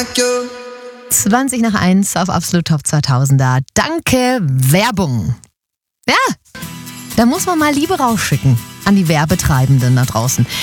20 nach 1 auf Absolut Top 2000er. Danke, Werbung. Ja, da muss man mal Liebe rausschicken an die Werbetreibenden da draußen.